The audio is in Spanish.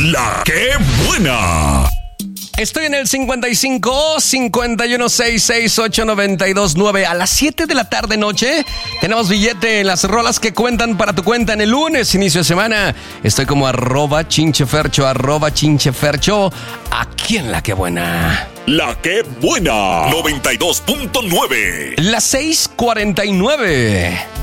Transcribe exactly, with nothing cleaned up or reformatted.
La que buena. Estoy en el cincuenta y cinco, cincuenta y uno, sesenta y seis, ocho, noventa y dos, nueve. A las siete de la tarde noche tenemos billete en las rolas que cuentan para tu cuenta en el lunes, inicio de semana. Estoy como arroba chinchefercho, arroba chinchefercho. Aquí en La Que Buena. La que buena. noventa y dos punto nueve. Las seis cuarenta y nueve.